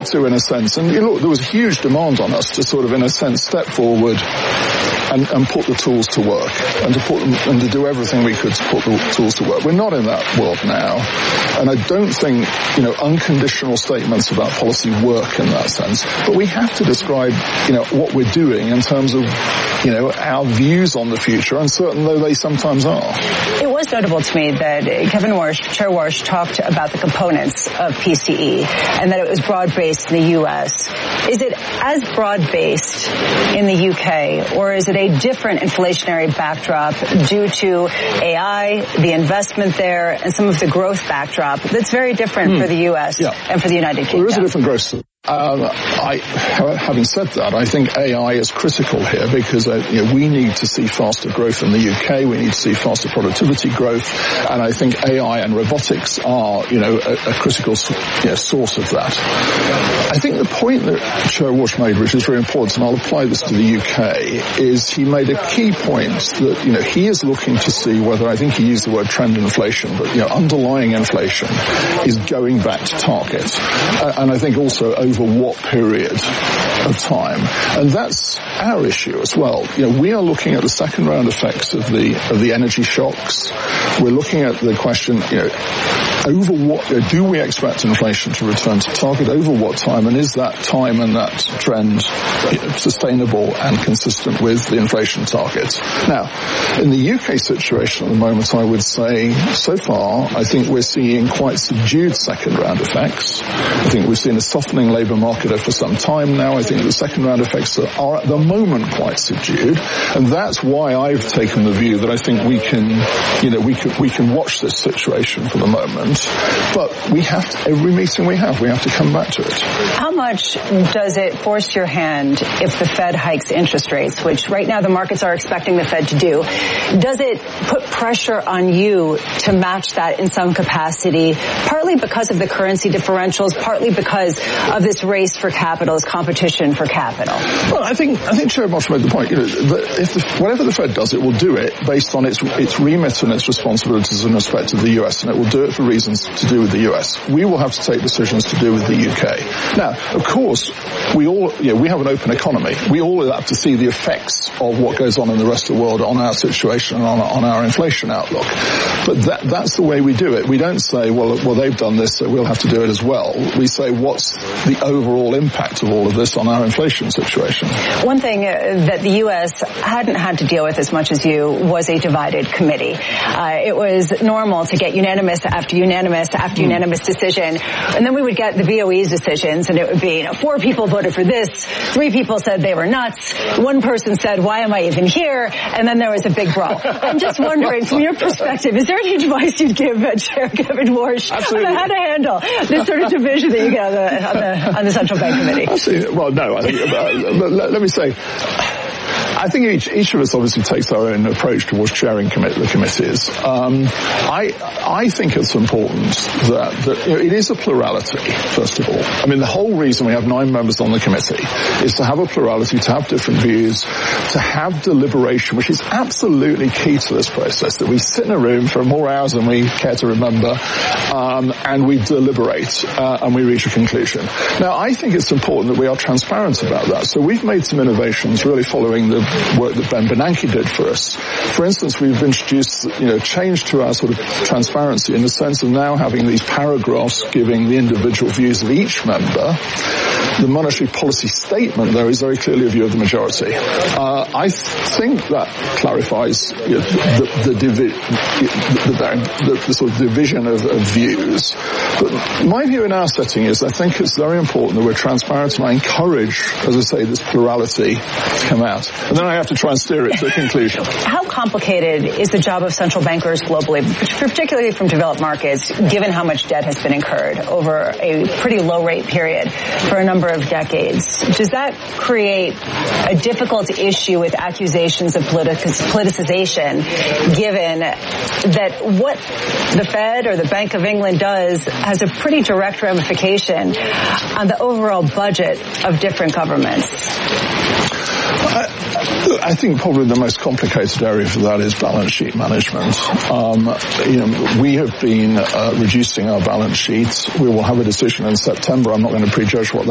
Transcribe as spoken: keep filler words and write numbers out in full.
to, in a sense, and you know, there was huge demand on us to sort of, in a sense, step forward and, and put the tools to work, and to put them, and to do everything we could to put the tools to work. We're not in that world now, and I don't think, you know, unconditional statements about policy work in that sense. But we have to describe, you know, what we're doing in terms of, you know, our views on the future, uncertain though they sometimes are. It was notable to me that Kevin Warsh, Chair Warsh, talked about the components of P C E and that it was broad-based in the U S. Is it as broad-based in the U K, or is it a different inflationary backdrop due to A I, the investment there, and some of the growth backdrop that's very different hmm. for the U S yeah. and for the United Kingdom? Well, there is a different growth. Um, I, having said that, I think A I is critical here because uh, you know, we need to see faster growth in the U K. We need to see faster productivity growth, and I think A I and robotics are, you know, a, a critical you know, source of that. I think the point that Chair Warsh made, which is very important, and I'll apply this to the U K, is he made a key point that, you know, he is looking to see whether, I think he used the word trend inflation, but, you know, underlying inflation is going back to target, uh, and I think also over over what period of time. And that's our issue as well. You know, we are looking at the second round effects of the of the energy shocks. We're looking at the question, you know, over what, you know, do we expect inflation to return to target, over what time, and is that time and that trend sustainable and consistent with the inflation target? Now, in the U K situation at the moment, I would say, so far, I think we're seeing quite subdued second round effects. I think we've seen a softening labour market for some time now. I think the second round effects are at the moment quite subdued, and that's why I've taken the view that I think we can, you know, we can we can watch this situation for the moment, but we have to, every meeting we have, we have to come back to it. How much does it force your hand if the Fed hikes interest rates, which right now the markets are expecting the Fed to do? Does it put pressure on you to match that in some capacity, partly because of the currency differentials, partly because of this race for capital, this competition for capital? Well, I think I think Chair Warsh made the point. You know, that if the, whatever the Fed does, it will do it based on its its remit and its responsibilities in respect of the U S, and it will do it for reasons to do with the U S. We will have to take decisions to do with the U K. Now, of course, we all, you know, we have an open economy. We all have to see the effects of what goes on in the rest of the world on our situation and on, on our inflation outlook. But that, that's the way we do it. We don't say, well, well, they've done this, so we'll have to do it as well. We say, what's the overall impact of all of this on our inflation situation? One thing that the U S hadn't had to deal with as much as you was a divided committee. Uh, it was normal to get unanimous after unanimous after mm. unanimous decision, and then we would get the B O E's decisions, and it would be, you know, four people voted for this, three people said they were nuts, one person said, why am I even here? And then there was a big brawl. I'm just wondering, from your perspective, is there any advice you'd give uh, Chair Kevin Warsh on how to handle this sort of division that you get on the, on the, on the Central Bank Committee? Absolutely. Well, no, I think, uh, let, let me say, I think each, each of us obviously takes our own approach towards chairing commit, the committees. Um, I, I think it's important that, that you know, it is a plurality, first of all. I mean, the whole reason we have nine members on the committee is to have a plurality, to have different views, to have deliberation, which is absolutely key to this process, that we sit in a room for more hours than we care to remember, um, and we deliberate, uh, and we reach a conclusion. Now, I think it's important that we are transparent about that. So we've made some innovations really following the work that Ben Bernanke did for us. For instance, we've introduced, you know, change to our sort of transparency in the sense of now having these paragraphs giving the individual views of each member. The monetary policy statement, though, is very clearly a view of the majority. Uh, I th- think that clarifies, you know, the, the, divi- the, the, the sort of division of, of views. But my view in our setting is I think it's very important that we're transparent, and I encourage, as I say, this plurality to come out. And then I have to try and steer it to a conclusion. How complicated is the job of central bankers globally, particularly from developed markets, given how much debt has been incurred over a pretty low rate period for a number of decades? Does that create a difficult issue with accusations of politic- politicization, given that what the Fed or the Bank of England does has a pretty direct ramification on the overall budget of different governments? I, I think probably the most complicated area for that is balance sheet management. Um, you know, we have been uh, reducing our balance sheets. We will have a decision in September. I'm not going to prejudge what that